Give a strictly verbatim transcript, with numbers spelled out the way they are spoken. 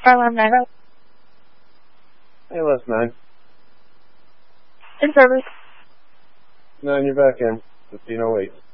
Fire alarm nine oh. Hey, Les nine. In service. Nine, you're back in. fifteen oh eight.